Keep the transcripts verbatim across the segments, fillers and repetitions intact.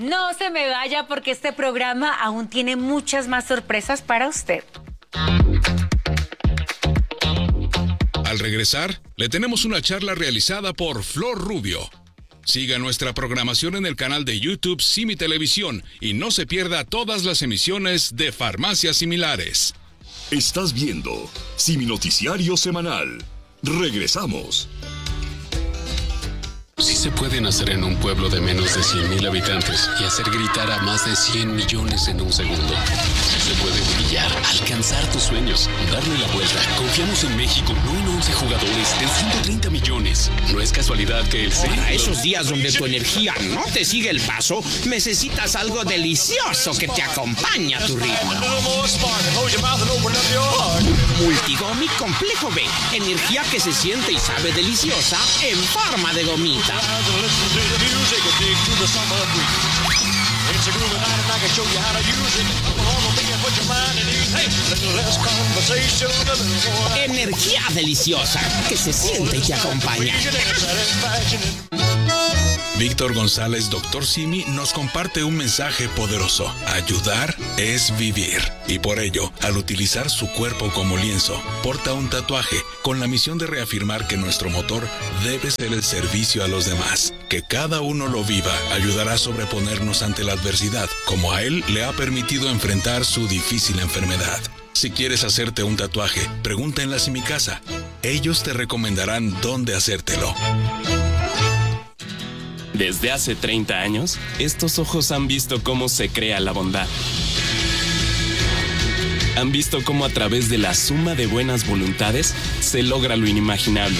No se me vaya porque este programa aún tiene muchas más sorpresas para usted. Al regresar, le tenemos una charla realizada por Flor Rubio. Siga nuestra programación en el canal de YouTube Simi Televisión y no se pierda todas las emisiones de Farmacias Similares. Estás viendo Simi Noticiario Semanal. Regresamos. Sí se puede nacer en un pueblo de menos de cien mil habitantes y hacer gritar a más de cien millones en un segundo. Sí se puede brillar, alcanzar tus sueños, darle la vuelta. Confiamos en México, no en once jugadores, en ciento treinta millones. No es casualidad que el... Para esos días donde tu energía no te sigue el paso, necesitas algo delicioso que te acompañe a tu ritmo. Multigomi Complejo B. Energía que se siente y sabe deliciosa en forma de gomita. Energía deliciosa que se siente y te acompaña. Víctor González, doctor Simi, nos comparte un mensaje poderoso. Ayudar es vivir. Y por ello, al utilizar su cuerpo como lienzo, porta un tatuaje con la misión de reafirmar que nuestro motor debe ser el servicio a los demás. Que cada uno lo viva ayudará a sobreponernos ante la adversidad, como a él le ha permitido enfrentar su difícil enfermedad. Si quieres hacerte un tatuaje, pregunta en la Simicasa. Ellos te recomendarán dónde hacértelo. Desde hace treinta años, estos ojos han visto cómo se crea la bondad. Han visto cómo a través de la suma de buenas voluntades se logra lo inimaginable.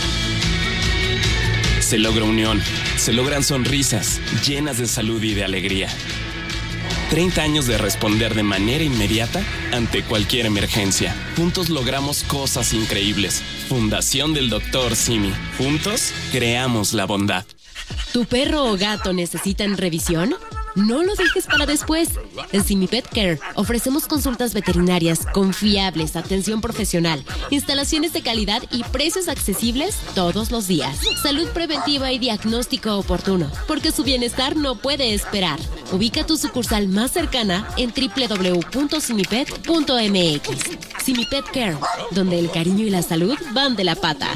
Se logra unión, se logran sonrisas llenas de salud y de alegría. treinta años de responder de manera inmediata ante cualquier emergencia. Juntos logramos cosas increíbles. Fundación del doctor Simi. Juntos creamos la bondad. ¿Tu perro o gato necesitan revisión? No lo dejes para después. En Simi Pet Care ofrecemos consultas veterinarias confiables, atención profesional, instalaciones de calidad y precios accesibles todos los días. Salud preventiva y diagnóstico oportuno, porque su bienestar no puede esperar. Ubica tu sucursal más cercana en doble u doble u doble u punto simipet punto m x. Simi Pet Care, donde el cariño y la salud van de la pata.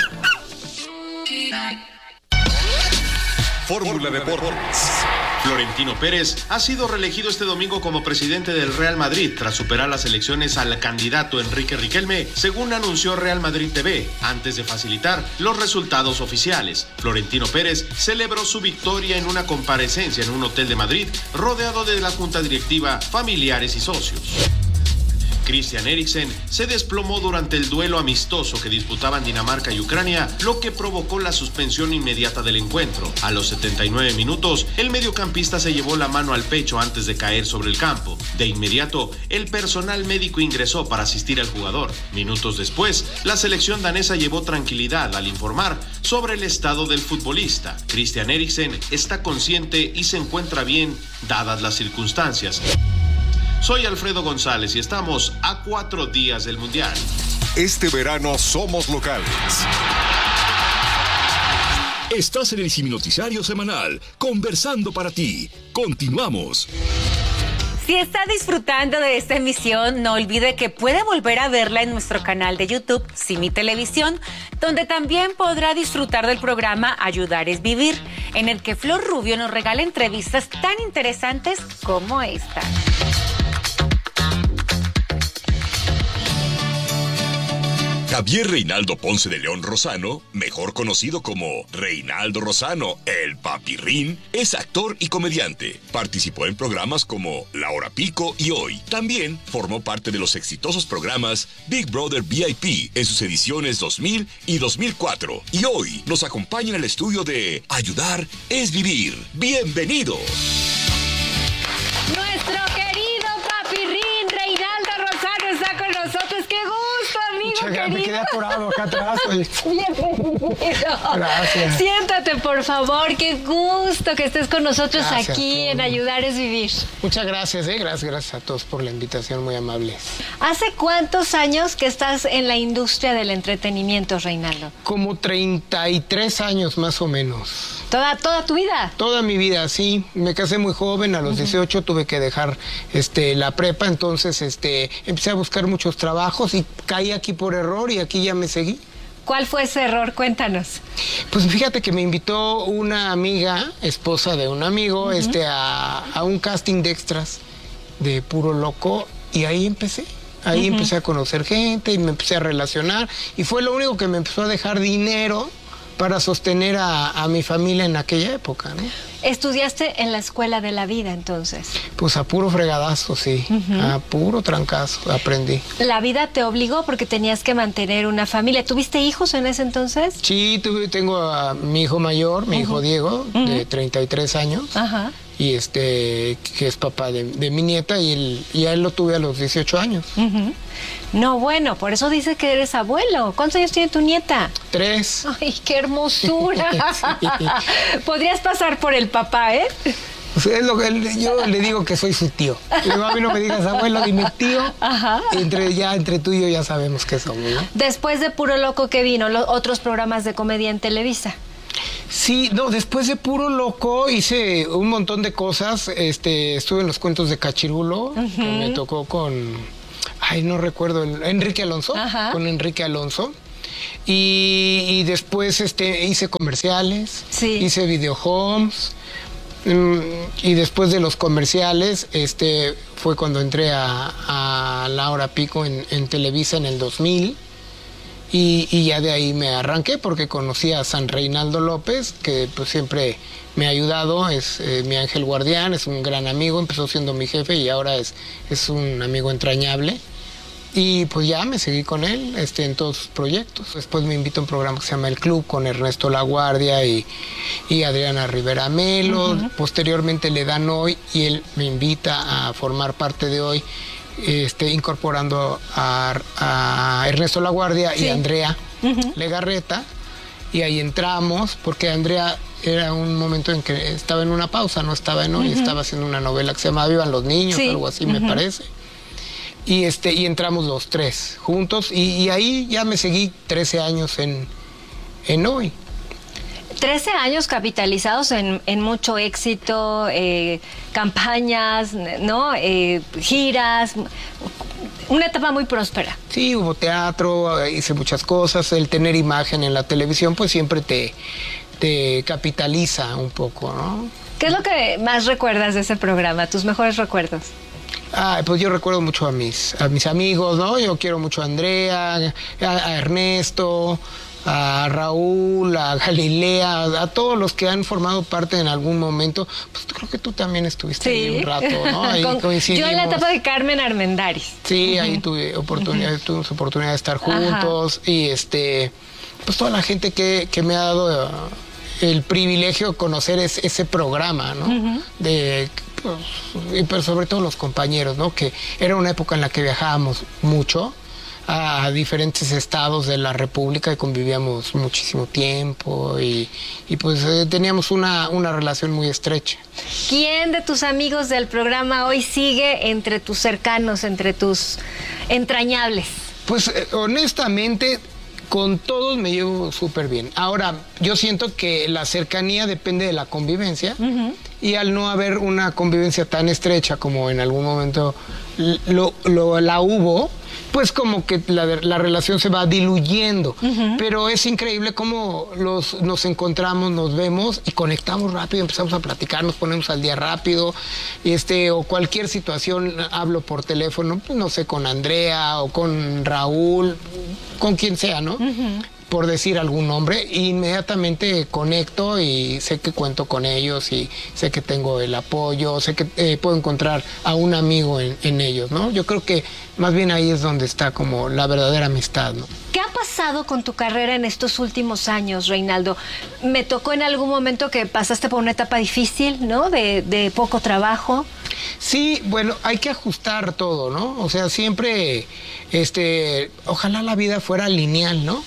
Fórmula Deportes. Florentino Pérez ha sido reelegido este domingo como presidente del Real Madrid tras superar las elecciones al candidato Enrique Riquelme, según anunció Real Madrid T V, antes de facilitar los resultados oficiales. Florentino Pérez celebró su victoria en una comparecencia en un hotel de Madrid, rodeado de la junta directiva, familiares y socios. Christian Eriksen se desplomó durante el duelo amistoso que disputaban Dinamarca y Ucrania, lo que provocó la suspensión inmediata del encuentro. A los setenta y nueve minutos, el mediocampista se llevó la mano al pecho antes de caer sobre el campo. De inmediato, el personal médico ingresó para asistir al jugador. Minutos después, la selección danesa llevó tranquilidad al informar sobre el estado del futbolista. Christian Eriksen está consciente y se encuentra bien, dadas las circunstancias. Soy Alfredo González y estamos a cuatro días del Mundial. Este verano somos locales. Estás en el Simi Noticiario Semanal, conversando para ti. Continuamos. Si está disfrutando de esta emisión, no olvide que puede volver a verla en nuestro canal de YouTube, Simi Televisión, donde también podrá disfrutar del programa Ayudar es Vivir, en el que Flor Rubio nos regala entrevistas tan interesantes como esta. Javier Reinaldo Ponce de León Rosano, mejor conocido como Reinaldo Rosano, el Papirrín, es actor y comediante. Participó en programas como La Hora Pico y Hoy. También formó parte de los exitosos programas Big Brother V I P en sus ediciones dos mil y dos mil cuatro. Y hoy nos acompaña en el estudio de Ayudar es Vivir. ¡Bienvenido! Nuestro querido Papirrín, Reinaldo Rosano, está con nosotros. ¡Qué gusto, amigo! Muchas querido. Me quedé atorado acá atrás. Bienvenido. Gracias. Siéntate, por favor. Qué gusto que estés con nosotros Gracias, aquí en Ayudar es Vivir. Muchas gracias, ¿eh? Gracias, gracias a todos por la invitación, muy amables. ¿Hace cuántos años que estás en la industria del entretenimiento, Reinaldo? Como treinta y tres años más o menos. ¿Toda, toda tu vida? Toda mi vida, sí. Me casé muy joven, a los uh-huh. dieciocho tuve que dejar este, la prepa, entonces este, empecé a buscar muchos trabajos y caí aquí por error y aquí ya me seguí. ¿Cuál fue ese error? Cuéntanos. Pues fíjate que me invitó una amiga, esposa de un amigo, uh-huh. este, a, a un casting de extras de Puro Loco y ahí empecé. Ahí uh-huh. empecé a conocer gente y me empecé a relacionar y fue lo único que me empezó a dejar dinero para sostener a, a mi familia en aquella época, ¿no? ¿Estudiaste en la escuela de la vida entonces? Pues a puro fregadazo, sí. Uh-huh. A puro trancazo aprendí. ¿La vida te obligó porque tenías que mantener una familia? ¿Tuviste hijos en ese entonces? Sí, tuve, tengo a mi hijo mayor, mi uh-huh. hijo Diego, uh-huh. de treinta y tres años. Ajá. Uh-huh. Y este, que es papá de, de mi nieta, y, él, y a él lo tuve a los dieciocho años. Uh-huh. No, bueno, por eso dice que eres abuelo. ¿Cuántos años tiene tu nieta? Tres. ¡Ay, qué hermosura! Sí. Podrías pasar por el papá, ¿eh? Pues es lo que él, yo le digo que soy su tío. Luego a mí no me digas abuelo, dime tío. Ajá. Entre, ya entre tú y yo ya sabemos qué somos, ¿no? Después de Puro Loco, ¿qué vino? Los otros programas de comedia en Televisa. Sí, no, después de Puro Loco hice un montón de cosas. Este, estuve en los cuentos de Cachirulo, uh-huh. que me tocó con, ay, no recuerdo, el, Enrique Alonso, uh-huh. con Enrique Alonso. Y, y después este, hice comerciales, sí. hice video homes. Y después de los comerciales, este, fue cuando entré a, a La Hora Pico en, en Televisa en el dos mil. Y, y ya de ahí me arranqué porque conocí a San Reinaldo López, que pues siempre me ha ayudado, es eh, mi ángel guardián, es un gran amigo, empezó siendo mi jefe y ahora es, es un amigo entrañable. Y pues ya me seguí con él este, en todos sus proyectos. Después me invitó a un programa que se llama El Club con Ernesto Laguardia y, y Adriana Rivera Melo. Uh-huh. Posteriormente le dan Hoy y él me invita a formar parte de Hoy. Este, incorporando a, a Ernesto Laguardia sí. y a Andrea uh-huh. Legarreta, y ahí entramos porque Andrea era un momento en que estaba en una pausa, no estaba en Hoy, uh-huh. estaba haciendo una novela que se llama Vivan los Niños, sí. algo así uh-huh. me parece, y este y entramos los tres juntos y, y ahí ya me seguí trece años en, en Hoy. trece años capitalizados en, en mucho éxito, eh, campañas, ¿no? Eh, giras, una etapa muy próspera. Sí, hubo teatro, hice muchas cosas, el tener imagen en la televisión pues siempre te, te capitaliza un poco, ¿no? ¿Qué es lo que más recuerdas de ese programa, tus mejores recuerdos? Ah, pues yo recuerdo mucho a mis, a mis amigos, ¿no? Yo quiero mucho a Andrea, a, a Ernesto, a Raúl, a Galilea, a todos los que han formado parte en algún momento. Pues creo que tú también estuviste sí. ahí un rato, ¿no? Ahí Con, coincidimos. Yo en la etapa de Carmen Armendáriz. Sí, uh-huh. ahí tuve oportunidad, uh-huh. tuvimos oportunidad de estar juntos. Ajá. Y este, pues toda la gente que, que me ha dado el privilegio de conocer es, ese programa, ¿no? Uh-huh. De pues, pero sobre todo los compañeros, ¿no? Que era una época en la que viajábamos mucho a diferentes estados de la República y convivíamos muchísimo tiempo y, y pues eh, teníamos una, una relación muy estrecha. ¿Quién de tus amigos del programa hoy sigue entre tus cercanos, entre tus entrañables? Pues eh, honestamente con todos me llevo súper bien. Ahora, yo siento que la cercanía depende de la convivencia uh-huh. y al no haber una convivencia tan estrecha como en algún momento lo, lo, la hubo, pues como que la, la relación se va diluyendo. Uh-huh. Pero es increíble cómo los, nos encontramos, nos vemos y conectamos rápido, empezamos a platicar, nos ponemos al día rápido, este, o cualquier situación, hablo por teléfono, no sé, con Andrea o con Raúl, con quien sea, ¿no? Uh-huh. Por decir algún nombre, inmediatamente conecto y sé que cuento con ellos y sé que tengo el apoyo, sé que eh, puedo encontrar a un amigo en, en ellos, ¿no? Yo creo que más bien ahí es donde está como la verdadera amistad, ¿no? ¿Qué ha pasado con tu carrera en estos últimos años, Reinaldo? Me tocó en algún momento que pasaste por una etapa difícil, ¿no? De, de poco trabajo. Sí, bueno, hay que ajustar todo, ¿no? O sea, siempre, este, ojalá la vida fuera lineal, ¿no?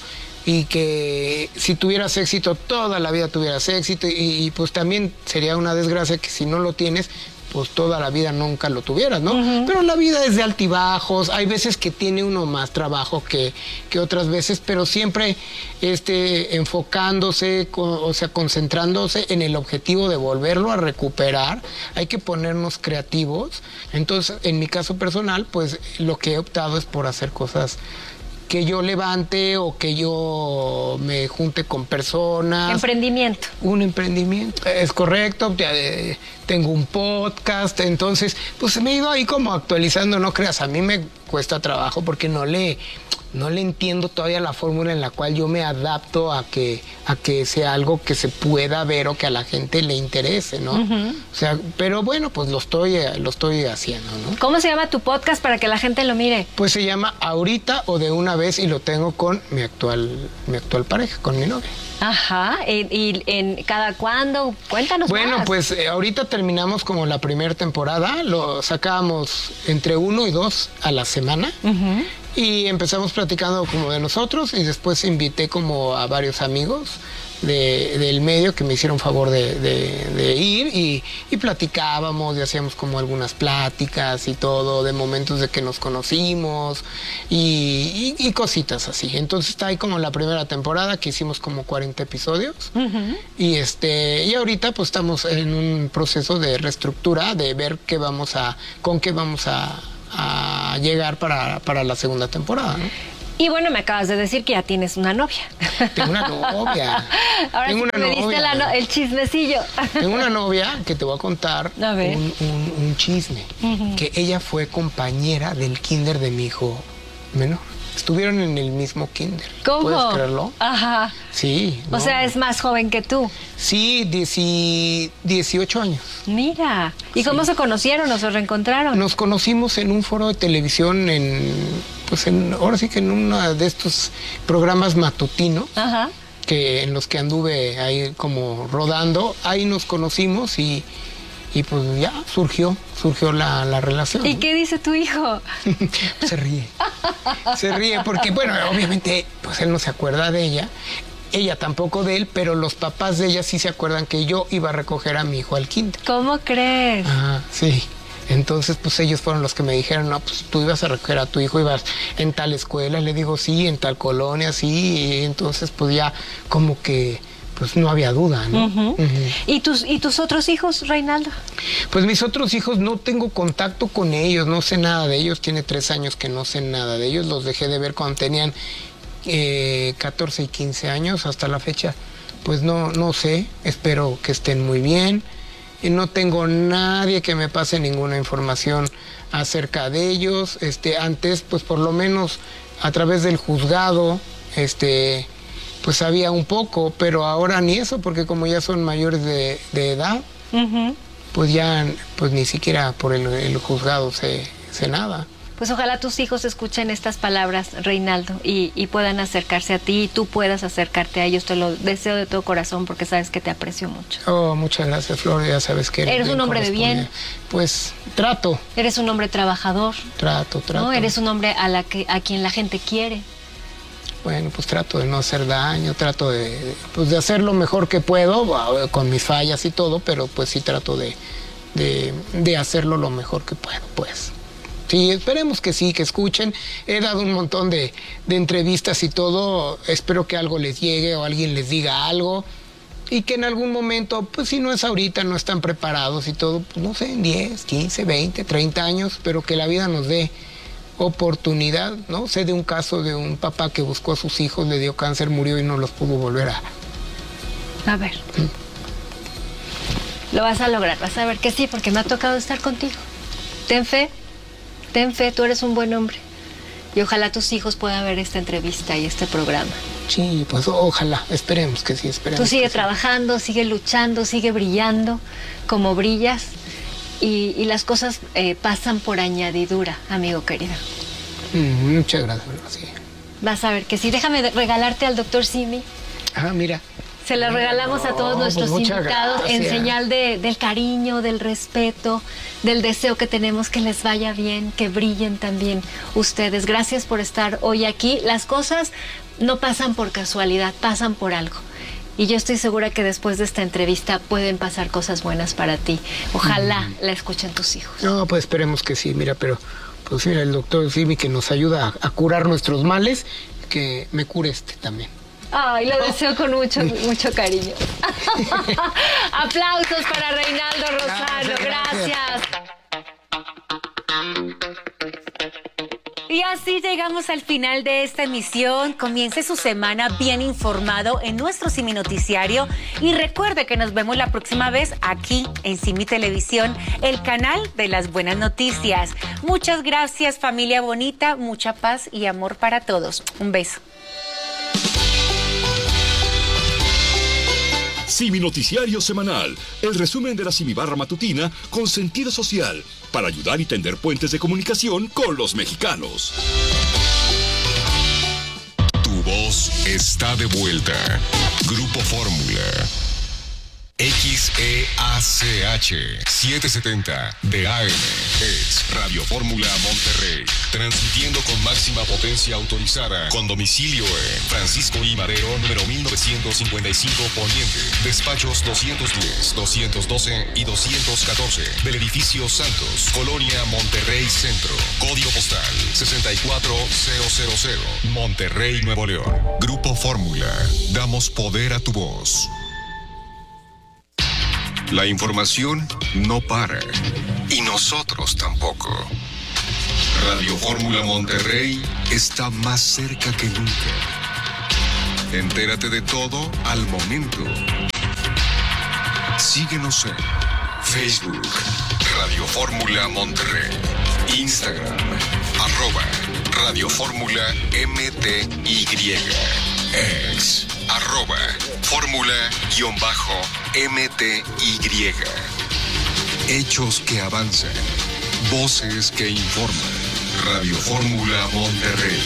y que si tuvieras éxito, toda la vida tuvieras éxito, y, y pues también sería una desgracia que si no lo tienes, pues toda la vida nunca lo tuvieras, ¿no? Uh-huh. Pero la vida es de altibajos, hay veces que tiene uno más trabajo que, que otras veces, pero siempre este, enfocándose, o sea, concentrándose en el objetivo de volverlo a recuperar. Hay que ponernos creativos. Entonces, en mi caso personal, pues lo que he optado es por hacer cosas que yo levante o que yo me junte con personas. Emprendimiento. Un emprendimiento, es correcto. Eh, tengo un podcast, entonces pues me he ido ahí como actualizando. No creas, a mí me cuesta trabajo porque no le, no le entiendo todavía la fórmula en la cual yo me adapto a que, a que sea algo que se pueda ver o que a la gente le interese, ¿no? Uh-huh. O sea, pero bueno, pues lo estoy, lo estoy haciendo, ¿no? ¿Cómo se llama tu podcast para que la gente lo mire? Pues se llama Ahorita o de una vez, y lo tengo con mi actual, mi actual pareja, con mi novia. Ajá, ¿y, y en cada cuándo? Cuéntanos Bueno, más. pues eh, ahorita terminamos como la primera temporada, lo sacábamos entre uno y dos a la semana. Uh-huh. Y empezamos platicando como de nosotros, y después invité como a varios amigos de, del medio que me hicieron favor de, de, de ir, y, y platicábamos y hacíamos como algunas pláticas y todo, de momentos de que nos conocimos y, y, y cositas así. Entonces está ahí como la primera temporada que hicimos como cuarenta episodios. Uh-huh. y este y ahorita pues estamos en un proceso de reestructura, de ver qué vamos a, con qué vamos a a llegar para, para la segunda temporada, ¿no? Y bueno, me acabas de decir que ya tienes una novia. Tengo una novia. Ahora Tengo sí una me novia. diste la no- el chismecillo. Tengo una novia que te voy a contar a ver. Un, un, un chisme. Uh-huh. Que ella fue compañera del kinder de mi hijo menor. Estuvieron en el mismo kinder. ¿Cómo? ¿Puedes creerlo? Ajá. Sí. O no. sea, es más joven que tú. Sí, dieci, dieciocho años. Mira. ¿Y sí. cómo se conocieron o se reencontraron? Nos conocimos en un foro de televisión, en, pues en, ahora sí que en uno de estos programas matutinos. Ajá. Que en los que anduve ahí como rodando. Ahí nos conocimos y... Y pues ya surgió, surgió la, la relación. ¿Y ¿no? qué dice tu hijo? Se ríe. Se ríe porque, bueno, obviamente, pues él no se acuerda de ella. Ella tampoco de él, pero los papás de ella sí se acuerdan que yo iba a recoger a mi hijo al kinder. ¿Cómo crees? Ah, sí. Entonces, pues ellos fueron los que me dijeron, no, pues tú ibas a recoger a tu hijo, ibas en tal escuela. Le digo, sí, en tal colonia, sí. Y entonces, pues ya como que... pues no había duda, ¿no? Uh-huh. Uh-huh. ¿Y tus, ¿Y tus otros hijos, Reinaldo? Pues mis otros hijos no tengo contacto con ellos, no sé nada de ellos. Tiene tres años que no sé nada de ellos. Los dejé de ver cuando tenían eh, catorce y quince años. Hasta la fecha, pues no, no sé. Espero que estén muy bien. Y no tengo nadie que me pase ninguna información acerca de ellos. Este, antes, pues por lo menos a través del juzgado, este... pues sabía un poco, pero ahora ni eso, porque como ya son mayores de, de edad, uh-huh. pues ya pues ni siquiera por el, el juzgado sé, sé nada. Pues ojalá tus hijos escuchen estas palabras, Reinaldo, y, y puedan acercarse a ti, y tú puedas acercarte a ellos. Te lo deseo de todo corazón, porque sabes que te aprecio mucho. Oh, muchas gracias, Flor, ya sabes que... Eres un hombre de bien. Pues trato. Eres un hombre trabajador. Trato, trato. ¿No? Eres un hombre a, la que, a quien la gente quiere. Bueno, pues trato de no hacer daño, trato de, pues de hacer lo mejor que puedo, con mis fallas y todo, pero pues sí trato de, de, de hacerlo lo mejor que puedo, pues. Sí, esperemos que sí, que escuchen. He dado un montón de, de entrevistas y todo, espero que algo les llegue o alguien les diga algo, y que en algún momento, pues si no es ahorita, no están preparados y todo, pues no sé, en diez, quince, veinte, treinta años, pero que la vida nos dé oportunidad, ¿no? Sé de un caso de un papá que buscó a sus hijos, le dio cáncer, murió y no los pudo volver a... A ver. ¿Mm? Lo vas a lograr, vas a ver que sí, porque me ha tocado estar contigo. Ten fe, ten fe, tú eres un buen hombre. Y ojalá tus hijos puedan ver esta entrevista y este programa. Sí, pues ojalá, esperemos que sí, esperemos. Tú sigue que trabajando, sí. sigue luchando, sigue brillando como brillas. Y, y las cosas eh, pasan por añadidura, amigo querido. Mm, muchas gracias, sí. Vas a ver que sí. Déjame regalarte al doctor Simi. Ah, mira. Se las regalamos a todos No, nuestros pues muchas invitados en gracias. señal de, del cariño, del respeto, del deseo que tenemos que les vaya bien, que brillen también ustedes. Gracias por estar hoy aquí. Las cosas no pasan por casualidad, pasan por algo. Y yo estoy segura que después de esta entrevista pueden pasar cosas buenas para ti. Ojalá mm. la escuchen tus hijos. No, pues esperemos que sí, mira, pero pues mira, el doctor Simi que nos ayuda a, a curar nuestros males, que me cure este también. Ay, lo deseo con mucho, mucho cariño. Aplausos para Reinaldo Rosano, gracias. Y así llegamos al final de esta emisión. Comience su semana bien informado en nuestro Simi Noticiario. Y recuerde que nos vemos la próxima vez aquí en Simi Televisión, el canal de las buenas noticias. Muchas gracias, familia bonita. Mucha paz y amor para todos. Un beso. Simi Noticiario Semanal, el resumen de la Simi Barra Matutina con sentido social, para ayudar y tender puentes de comunicación con los mexicanos. Tu voz está de vuelta. Grupo Fórmula. X E A C H setecientos setenta de A M es Radio Fórmula Monterrey, transmitiendo con máxima potencia autorizada, con domicilio en Francisco I. Madero, número mil novecientos cincuenta y cinco Poniente, despachos doscientos diez, doscientos doce y doscientos catorce, del edificio Santos, Colonia Monterrey Centro, código postal sesenta y cuatro mil, Monterrey, Nuevo León. Grupo Fórmula, damos poder a tu voz. La información no para, y nosotros tampoco. Radio Fórmula Monterrey está más cerca que nunca. Entérate de todo al momento. Síguenos en Facebook, Radio Fórmula Monterrey, Instagram, arroba Radio Fórmula M T Y, ex, arroba Fórmula-M T Y. Hechos que avanzan, voces que informan. Radio Fórmula Monterrey.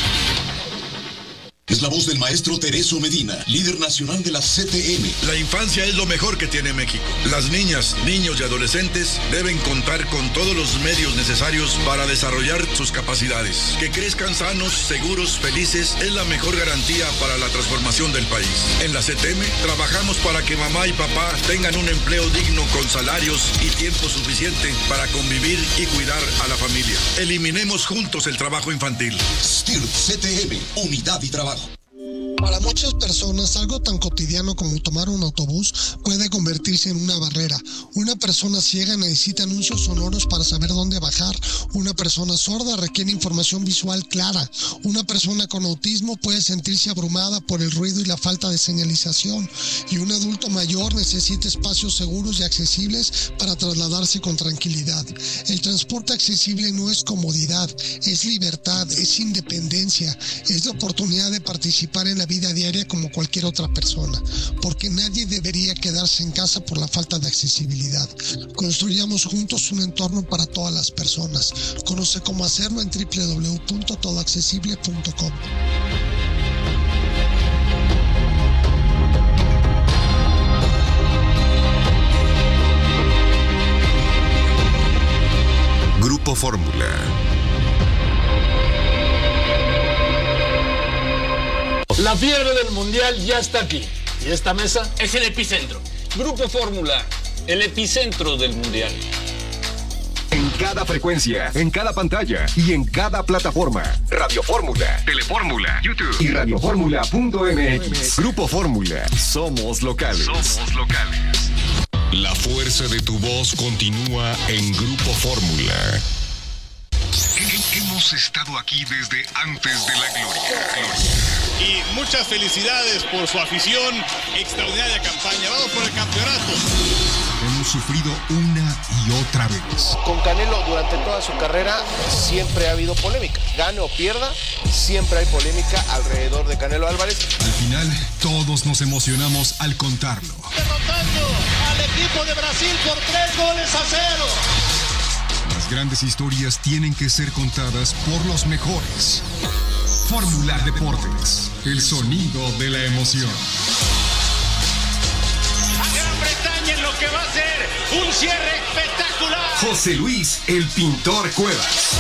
Es la voz del maestro Tereso Medina, líder nacional de la C T M. La infancia es lo mejor que tiene México. Las niñas, niños y adolescentes deben contar con todos los medios necesarios para desarrollar sus capacidades. Que crezcan sanos, seguros, felices es la mejor garantía para la transformación del país. En la C T M trabajamos para que mamá y papá tengan un empleo digno con salarios y tiempo suficiente para convivir y cuidar a la familia. Eliminemos juntos el trabajo infantil. S T I R C T M, unidad y trabajo. Para muchas personas, algo tan cotidiano como tomar un autobús puede convertirse en una barrera. Una persona ciega necesita anuncios sonoros para saber dónde bajar. Una persona sorda requiere información visual clara. Una persona con autismo puede sentirse abrumada por el ruido y la falta de señalización. Y un adulto mayor necesita espacios seguros y accesibles para trasladarse con tranquilidad. El transporte accesible no es comodidad, es libertad, es independencia, es la oportunidad de participar en la vida diaria como cualquier otra persona, porque nadie debería quedarse en casa por la falta de accesibilidad. Construyamos juntos un entorno para todas las personas. Conoce cómo hacerlo en doble u doble u doble u punto todo accesible punto com. Grupo Fórmula. La fiebre del mundial ya está aquí. ¿Y esta mesa? Es el epicentro. Grupo Fórmula, el epicentro del mundial. En cada frecuencia, en cada pantalla y en cada plataforma. Radio Fórmula, Telefórmula, YouTube y radio fórmula punto m x. Grupo Fórmula, somos locales. Somos locales. La fuerza de tu voz continúa en Grupo Fórmula. Hemos estado aquí desde antes de la gloria. gloria. Y muchas felicidades por su afición, extraordinaria campaña. Vamos por el campeonato. Hemos sufrido una y otra vez. Con Canelo durante toda su carrera siempre ha habido polémica. Gane o pierda, siempre hay polémica alrededor de Canelo Álvarez. Al final, todos nos emocionamos al contarlo. Derrotando al equipo de Brasil por tres goles a cero. Las grandes historias tienen que ser contadas por los mejores. Fórmula Deportes, el sonido de la emoción. cierre espectacular. José Luis, el pintor Cuevas.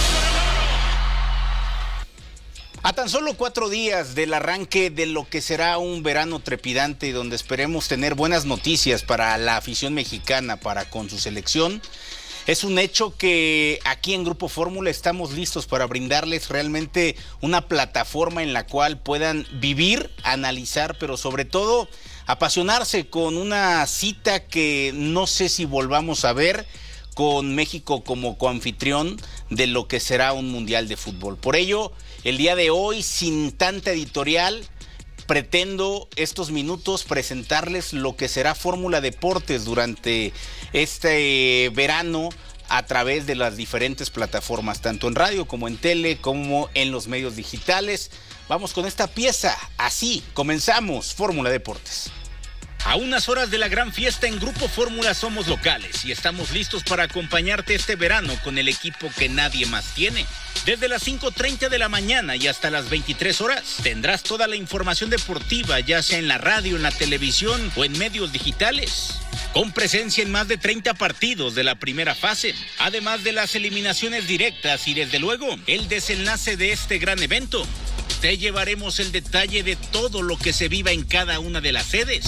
A tan solo cuatro días del arranque de lo que será un verano trepidante y donde esperemos tener buenas noticias para la afición mexicana, para con su selección, es un hecho que aquí en Grupo Fórmula estamos listos para brindarles realmente una plataforma en la cual puedan vivir, analizar, pero sobre todo apasionarse con una cita que no sé si volvamos a ver, con México como coanfitrión de lo que será un mundial de fútbol. Por ello, el día de hoy, sin tanta editorial, pretendo estos minutos presentarles lo que será Fórmula Deportes durante este verano a través de las diferentes plataformas, tanto en radio como en tele, como en los medios digitales. Vamos con esta pieza, así comenzamos Fórmula Deportes. A unas horas de la gran fiesta en Grupo Fórmula somos locales y estamos listos para acompañarte este verano con el equipo que nadie más tiene. Desde las cinco treinta de la mañana y hasta las veintitrés horas tendrás toda la información deportiva, ya sea en la radio, en la televisión o en medios digitales. Con presencia en más de treinta partidos de la primera fase, además de las eliminaciones directas y desde luego el desenlace de este gran evento. Te llevaremos el detalle de todo lo que se viva en cada una de las sedes.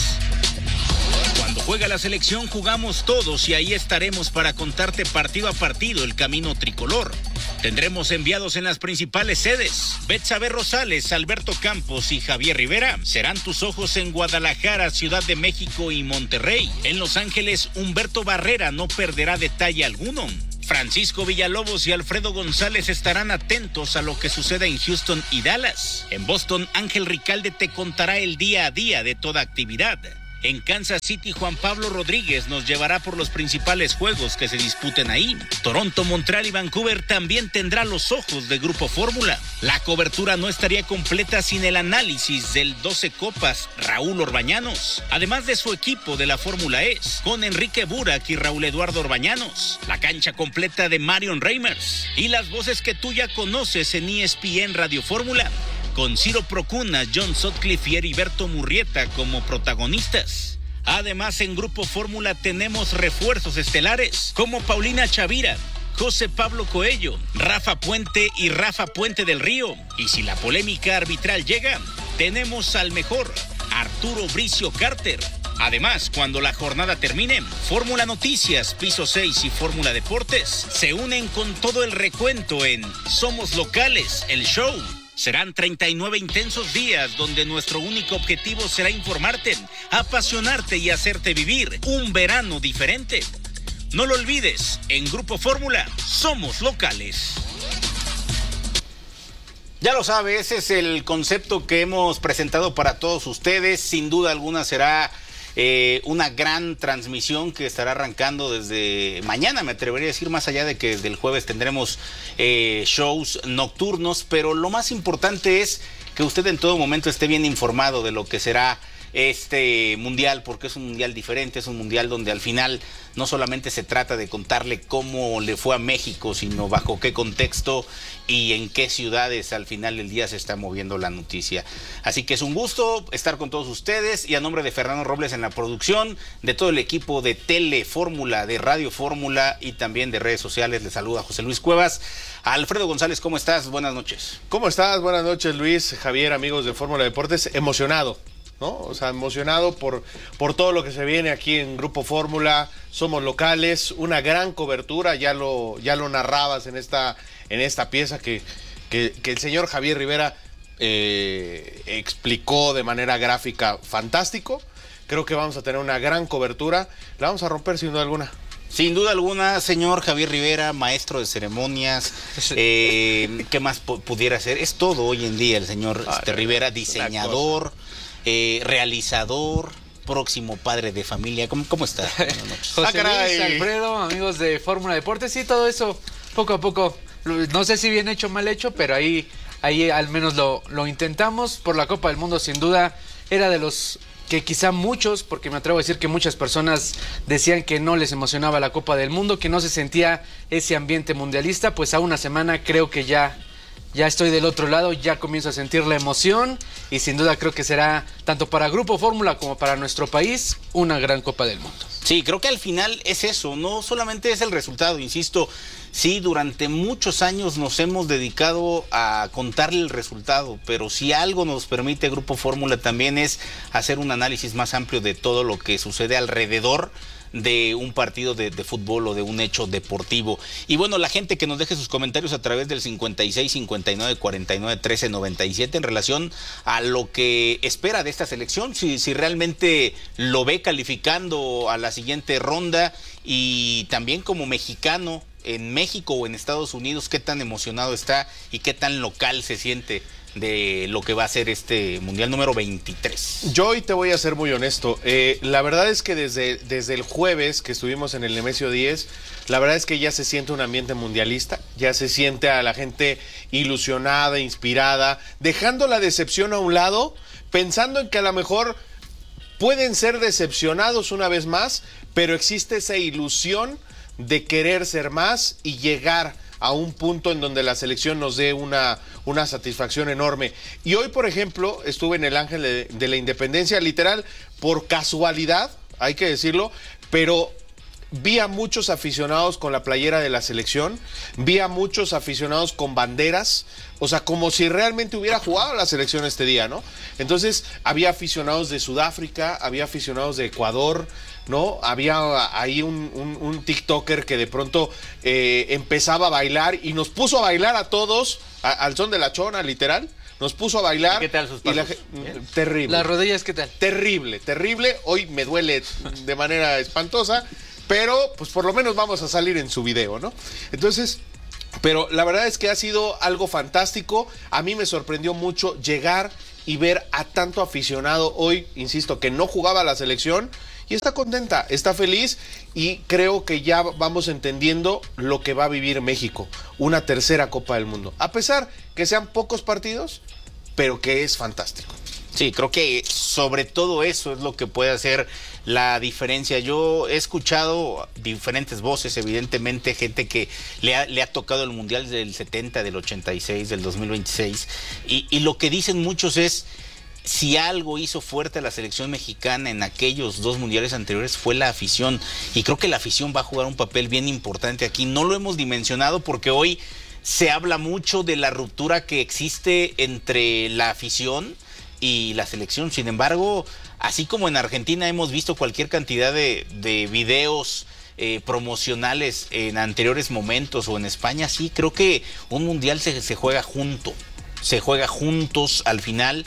Cuando juega la selección jugamos todos y ahí estaremos para contarte partido a partido el camino tricolor. Tendremos enviados en las principales sedes. Betsabe Rosales, Alberto Campos y Javier Rivera serán tus ojos en Guadalajara, Ciudad de México y Monterrey. En Los Ángeles, Humberto Barrera no perderá detalle alguno. Francisco Villalobos y Alfredo González estarán atentos a lo que suceda en Houston y Dallas. En Boston, Ángel Ricalde te contará el día a día de toda actividad. En Kansas City, Juan Pablo Rodríguez nos llevará por los principales juegos que se disputen ahí. Toronto, Montreal y Vancouver también tendrá los ojos de Grupo Fórmula. La cobertura no estaría completa sin el análisis del doce Copas Raúl Orbañanos, además de su equipo de la Fórmula E, con Enrique Burak y Raúl Eduardo Orbañanos, la cancha completa de Marion Reimers y las voces que tú ya conoces en E S P N Radio Fórmula, con Ciro Procuna, John Sutcliffe y Heriberto Murrieta como protagonistas. Además, en Grupo Fórmula tenemos refuerzos estelares como Paulina Chavira, José Pablo Coello, Rafa Puente y Rafa Puente del Río. Y si la polémica arbitral llega, tenemos al mejor, Arturo Bricio Carter. Además, cuando la jornada termine, Fórmula Noticias, Piso seis y Fórmula Deportes se unen con todo el recuento en Somos Locales, el show. Serán treinta y nueve intensos días donde nuestro único objetivo será informarte, apasionarte y hacerte vivir un verano diferente. No lo olvides, en Grupo Fórmula somos locales. Ya lo sabe, ese es el concepto que hemos presentado para todos ustedes. Sin duda alguna será eh, una gran transmisión que estará arrancando desde mañana, me atrevería a decir, más allá de que desde el jueves tendremos eh, shows nocturnos, pero lo más importante es que usted en todo momento esté bien informado de lo que será este mundial, porque es un mundial diferente, es un mundial donde al final no solamente se trata de contarle cómo le fue a México, sino bajo qué contexto y en qué ciudades al final del día se está moviendo la noticia. Así que es un gusto estar con todos ustedes y a nombre de Fernando Robles en la producción, de todo el equipo de Tele Fórmula, de Radio Fórmula y también de redes sociales, les saluda José Luis Cuevas. Alfredo González, ¿cómo estás? Buenas noches. ¿Cómo estás? Buenas noches, Luis, Javier, amigos de Fórmula Deportes. Emocionado, ¿no? O sea, emocionado por, por todo lo que se viene aquí en Grupo Fórmula. Somos locales, una gran cobertura, ya lo, ya lo narrabas en esta, en esta pieza que, que, que el señor Javier Rivera eh, explicó de manera gráfica fantástico. Creo que vamos a tener una gran cobertura, la vamos a romper sin duda alguna. Sin duda alguna, señor Javier Rivera, maestro de ceremonias, eh, ¿qué más pudiera ser? Es todo hoy en día el señor este, Rivera, diseñador, eh, realizador, próximo padre de familia. ¿Cómo, cómo está? Buenas noches. José ah, Luis, Alfredo, amigos de Fórmula Deportes, sí, todo eso, poco a poco, no sé si bien hecho o mal hecho, pero ahí, ahí al menos lo, lo intentamos. Por la Copa del Mundo, sin duda, era de los que quizá muchos, porque me atrevo a decir que muchas personas decían que no les emocionaba la Copa del Mundo, que no se sentía ese ambiente mundialista. Pues a una semana creo que ya, ya estoy del otro lado, ya comienzo a sentir la emoción y sin duda creo que será, tanto para Grupo Fórmula como para nuestro país, una gran Copa del Mundo. Sí, creo que al final es eso, no solamente es el resultado, insisto, sí, durante muchos años nos hemos dedicado a contarle el resultado, pero si algo nos permite Grupo Fórmula también es hacer un análisis más amplio de todo lo que sucede alrededor de un partido de, de fútbol o de un hecho deportivo. Y bueno, la gente que nos deje sus comentarios a través del cincuenta y seis, cincuenta y nueve, cuarenta y nueve, trece, noventa y siete en relación a lo que espera de esta selección, si, si realmente lo ve calificando a la siguiente ronda, y también como mexicano en México o en Estados Unidos, qué tan emocionado está y qué tan local se siente de lo que va a ser este Mundial número veintitrés. Yo hoy te voy a ser muy honesto. Eh, la verdad es que desde, desde el jueves que estuvimos en el Nemesio diez, la verdad es que ya se siente un ambiente mundialista, ya se siente a la gente ilusionada, inspirada, dejando la decepción a un lado, pensando en que a lo mejor pueden ser decepcionados una vez más, pero existe esa ilusión de querer ser más y llegar a un punto en donde la selección nos dé una, una satisfacción enorme. Y hoy, por ejemplo, estuve en el Ángel de, de la Independencia, literal, por casualidad, hay que decirlo, pero vi a muchos aficionados con la playera de la selección, vi a muchos aficionados con banderas, o sea, como si realmente hubiera jugado la selección este día, ¿no? Entonces, había aficionados de Sudáfrica, había aficionados de Ecuador, ¿no? Había ahí un, un, un TikToker que de pronto eh, empezaba a bailar y nos puso a bailar a todos, a, al son de la chona, literal. Nos puso a bailar. ¿Qué tal sus y la, terrible. Las rodillas, ¿qué tal? Terrible, terrible. Hoy me duele de manera espantosa, pero pues por lo menos vamos a salir en su video, ¿no? Entonces, pero la verdad es que ha sido algo fantástico. A mí me sorprendió mucho llegar y ver a tanto aficionado hoy, insisto, que no jugaba la selección y está contenta, está feliz, y creo que ya vamos entendiendo lo que va a vivir México, una tercera Copa del Mundo, a pesar que sean pocos partidos, pero que es fantástico. Sí, creo que sobre todo eso es lo que puede hacer la diferencia. Yo he escuchado diferentes voces, evidentemente, gente que le ha, le ha tocado el Mundial del setenta, del ochenta y seis, del dos mil veintiséis, y, y lo que dicen muchos es, si algo hizo fuerte a la selección mexicana en aquellos dos mundiales anteriores fue la afición, y creo que la afición va a jugar un papel bien importante aquí. No lo hemos dimensionado porque hoy se habla mucho de la ruptura que existe entre la afición y la selección. Sin embargo, así como en Argentina hemos visto cualquier cantidad de, de videos eh, promocionales en anteriores momentos, o en España, sí, creo que un mundial se, se juega junto, se juega juntos al final.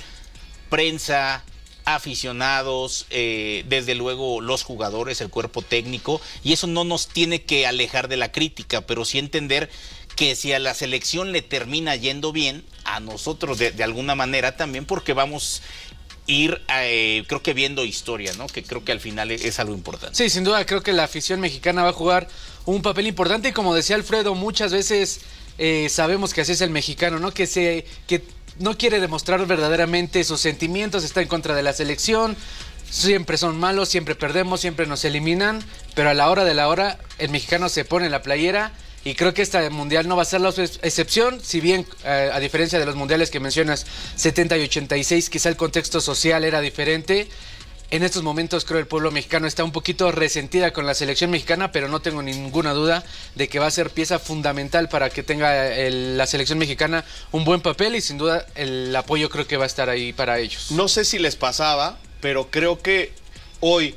Prensa, aficionados, eh, desde luego los jugadores, el cuerpo técnico, y eso no nos tiene que alejar de la crítica, pero sí entender que si a la selección le termina yendo bien, a nosotros de, de alguna manera también, porque vamos a ir, eh, creo que viendo historia, ¿no? Que creo que al final es, es algo importante. Sí, sin duda, creo que la afición mexicana va a jugar un papel importante, y como decía Alfredo, muchas veces eh, sabemos que así es el mexicano, ¿no? Que se... que no quiere demostrar verdaderamente sus sentimientos, está en contra de la selección, siempre son malos, siempre perdemos, siempre nos eliminan, pero a la hora de la hora el mexicano se pone la playera, y creo que este mundial no va a ser la excepción, si bien eh, a diferencia de los mundiales que mencionas, setenta y ochenta y seis, quizá el contexto social era diferente. En estos momentos creo el pueblo mexicano está un poquito resentida con la selección mexicana, pero no tengo ninguna duda de que va a ser pieza fundamental para que tenga el, la selección mexicana un buen papel, y sin duda el apoyo creo que va a estar ahí para ellos. No sé si les pasaba, pero creo que hoy,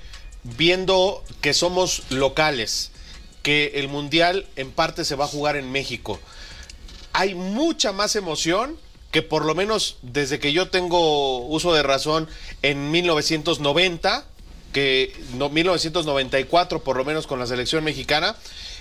viendo que somos locales, que el Mundial en parte se va a jugar en México, hay mucha más emoción que por lo menos desde que yo tengo uso de razón en mil novecientos noventa, que no, mil novecientos noventa y cuatro por lo menos con la selección mexicana,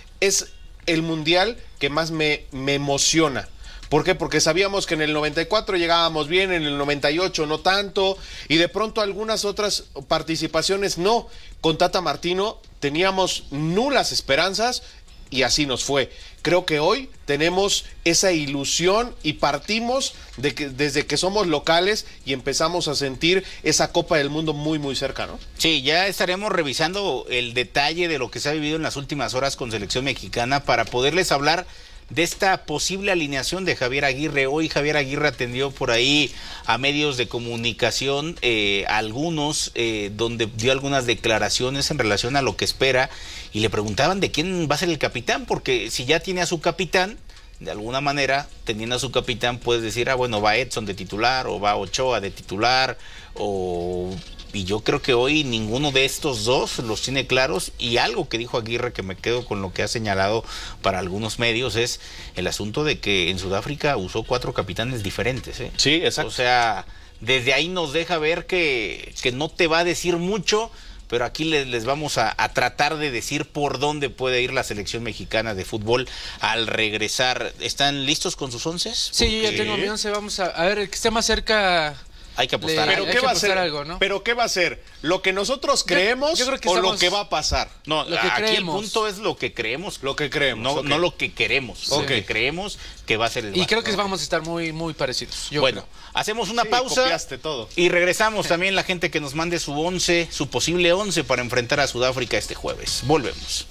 es el mundial que más me, me emociona. ¿Por qué? Porque sabíamos que en el noventa y cuatro llegábamos bien, en el noventa y ocho no tanto, y de pronto algunas otras participaciones no. Con Tata Martino teníamos nulas esperanzas, y así nos fue. Creo que hoy tenemos esa ilusión y partimos de que, desde que somos locales, y empezamos a sentir esa Copa del Mundo muy muy cerca, ¿no? Sí, ya estaremos revisando el detalle de lo que se ha vivido en las últimas horas con selección mexicana para poderles hablar de esta posible alineación de Javier Aguirre. Hoy Javier Aguirre atendió por ahí a medios de comunicación, eh, algunos, eh, donde dio algunas declaraciones en relación a lo que espera, y le preguntaban de quién va a ser el capitán, porque si ya tiene a su capitán, de alguna manera, teniendo a su capitán, puedes decir, ah, bueno, va Edson de titular, o va Ochoa de titular, o... Y yo creo que hoy ninguno de estos dos los tiene claros, y algo que dijo Aguirre, que me quedo con lo que ha señalado para algunos medios, es el asunto de que en Sudáfrica usó cuatro capitanes diferentes, ¿eh? Sí, exacto. O sea, desde ahí nos deja ver que, que no te va a decir mucho, pero aquí les, les vamos a, a tratar de decir por dónde puede ir la selección mexicana de fútbol al regresar. ¿Están listos con sus once? Sí, Porque... yo ya tengo mi once, vamos a, a ver, el que esté más cerca... Hay que apostar. Pero hay ¿qué que va a ser? Algo, ¿no? Pero ¿qué va a ser? ¿Lo que nosotros creemos yo, yo creo que o estamos... lo que va a pasar? No, lo que aquí creemos. El punto es lo que creemos. Lo que creemos. No, okay. no lo que queremos. Sí. Lo que creemos que va a ser el Y bar, creo que ¿no? vamos a estar muy, muy parecidos. Yo bueno, creo. hacemos una sí, pausa. Copiaste todo. Y regresamos también la gente que nos mande su once, su posible once para enfrentar a Sudáfrica este jueves. Volvemos.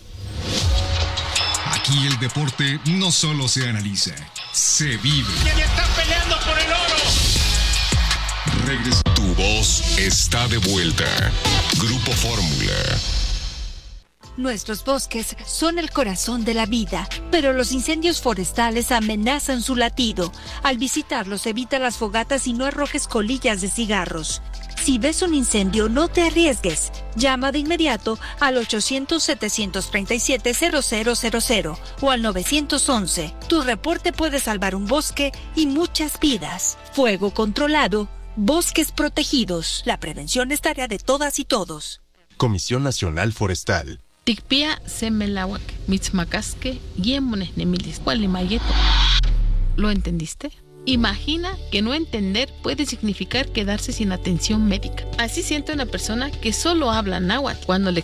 Aquí el deporte no solo se analiza, se vive. ¡Y están peleando por el oro! Regresa. Tu voz está de vuelta. Grupo Fórmula. Nuestros bosques son el corazón de la vida, pero los incendios forestales amenazan su latido. Al visitarlos, evita las fogatas y no arrojes colillas de cigarros. Si ves un incendio, no te arriesgues. Llama de inmediato al ochocientos, setecientos treinta y siete, cero cero cero cero o al nueve once. Tu reporte puede salvar un bosque y muchas vidas. Fuego controlado. Bosques protegidos. La prevención es tarea de todas y todos. Comisión Nacional Forestal. Tikpia semelawak, mitzmacasque, guiemones nemilis, cualimayeto. ¿Lo entendiste? Imagina que no entender puede significar quedarse sin atención médica. Así siente una persona que solo habla náhuatl cuando le